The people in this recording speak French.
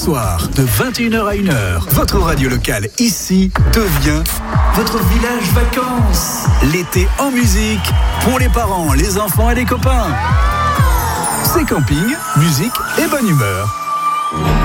soir, de 21h à 1h, votre radio locale ici devient votre village vacances. L'été en musique, pour les parents, les enfants et les copains. C'est camping, musique et bonne humeur.